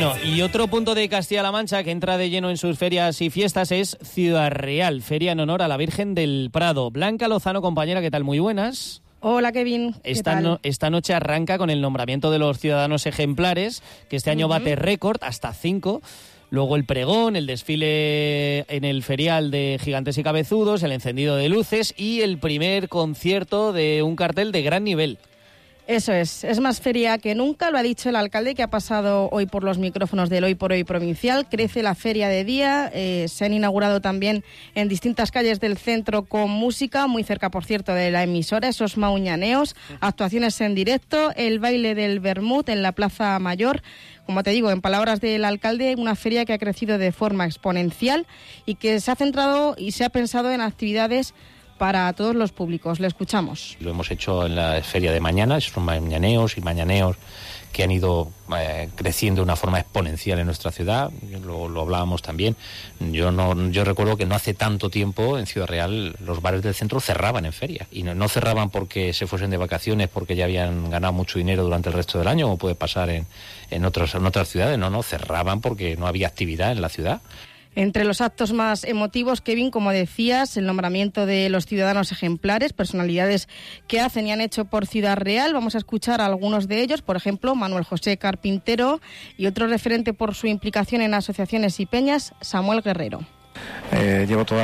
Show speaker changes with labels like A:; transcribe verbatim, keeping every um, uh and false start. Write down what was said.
A: Bueno, y otro punto de Castilla-La Mancha que entra de lleno en sus ferias y fiestas es Ciudad Real, feria en honor a la Virgen del Prado. Blanca Lozano, compañera, ¿qué tal? Muy buenas.
B: Hola, Kevin. ¿Qué
A: esta,
B: tal?
A: No, esta noche arranca con el nombramiento de los ciudadanos ejemplares, que este año uh-huh. bate récord, hasta cinco. Luego el pregón, el desfile en el ferial de Gigantes y Cabezudos, el encendido de luces y el primer concierto de un cartel de gran nivel.
B: Eso es, es más feria que nunca, lo ha dicho el alcalde que ha pasado hoy por los micrófonos del Hoy por Hoy provincial. Crece la feria de día, eh, se han inaugurado también en distintas calles del centro con música, muy cerca por cierto de la emisora, esos mauñaneos, actuaciones en directo, el baile del Bermud en la Plaza Mayor. Como te digo, en palabras del alcalde, una feria que ha crecido de forma exponencial y que se ha centrado y se ha pensado en actividades para todos los públicos. Le escuchamos.
C: Lo hemos hecho en la feria de mañana, son mañaneos y mañaneos que han ido eh, creciendo de una forma exponencial en nuestra ciudad, lo, lo hablábamos también. Yo no, yo recuerdo que no hace tanto tiempo en Ciudad Real los bares del centro cerraban en feria, y no, no cerraban porque se fuesen de vacaciones, porque ya habían ganado mucho dinero durante el resto del año, como puede pasar en, en, otros, en otras ciudades, no, no, cerraban porque no había actividad en la ciudad.
B: Entre los actos más emotivos, Kevin, como decías, el nombramiento de los ciudadanos ejemplares, personalidades que hacen y han hecho por Ciudad Real. Vamos a escuchar a algunos de ellos, por ejemplo, Manuel José Carpintero, y otro referente por su implicación en asociaciones y peñas, Samuel Guerrero.
D: Eh, llevo toda